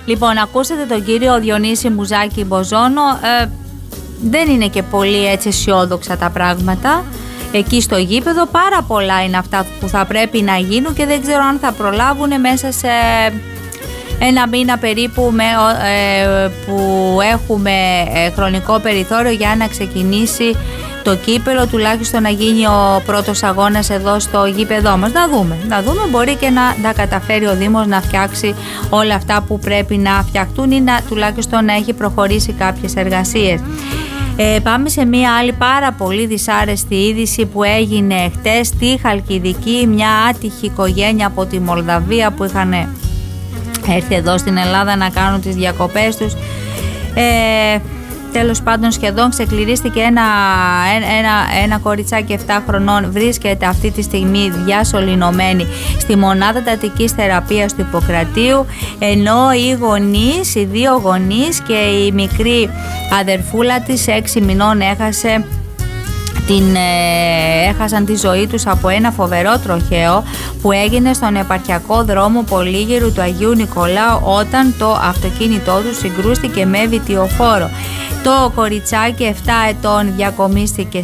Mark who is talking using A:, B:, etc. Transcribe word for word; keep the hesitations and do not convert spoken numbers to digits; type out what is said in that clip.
A: Λοιπόν, ακούσατε τον κύριο Διονύση Μουζάκη Μποζόνο. Ε, δεν είναι και πολύ έτσι αισιόδοξα τα πράγματα. Εκεί στο γήπεδο πάρα πολλά είναι αυτά που θα πρέπει να γίνουν και δεν ξέρω αν θα προλάβουν μέσα σε ένα μήνα περίπου με, ε, που έχουμε ε, χρονικό περιθώριο για να ξεκινήσει το κύπελο, τουλάχιστον να γίνει ο πρώτος αγώνας εδώ στο γήπεδό μας. Να δούμε, να δούμε, μπορεί και να τα καταφέρει ο Δήμος να φτιάξει όλα αυτά που πρέπει να φτιαχτούν ή να, τουλάχιστον να έχει προχωρήσει κάποιες εργασίες. Ε, πάμε σε μία άλλη πάρα πολύ δυσάρεστη είδηση που έγινε χτες στη Χαλκιδική. Μια άτυχη οικογένεια από τη Μολδαβία που είχαν έρθει εδώ στην Ελλάδα να κάνουν τις διακοπές τους. Ε, τέλος πάντων σχεδόν ξεκληρίστηκε ένα, ένα, ένα κοριτσάκι επτά χρονών, βρίσκεται αυτή τη στιγμή διασωληνωμένη στη μονάδα εντατικής θεραπείας του Ιπποκρατίου, ενώ οι γονείς, οι δύο γονείς και η μικρή αδερφούλα της έξι μηνών έχασε Την, ε, έχασαν τη ζωή τους από ένα φοβερό τροχαίο που έγινε στον επαρχιακό δρόμο Πολύγερου του Αγίου Νικολάου όταν το αυτοκίνητό του συγκρούστηκε με βιτιοφόρο. Το κοριτσάκι επτά ετών διακομίστηκε